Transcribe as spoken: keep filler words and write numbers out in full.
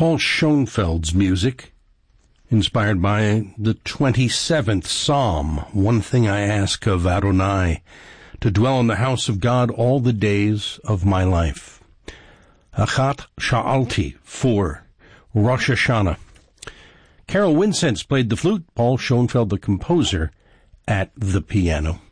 Paul Schoenfeld's music, inspired by the twenty-seventh Psalm, One thing I ask of Adonai, to dwell in the house of God all the days of my life. Achat Sha'alti for Rosh Hashanah. Carol Winsence played the flute, Paul Schoenfeld, the composer, at the piano.